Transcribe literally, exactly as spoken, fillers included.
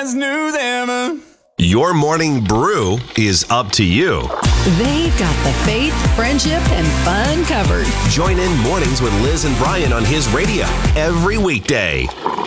as smooth ever. Your morning brew is up to you. They've got the faith, friendship, and fun covered. Join in mornings with Liz and Brian on his radio every weekday.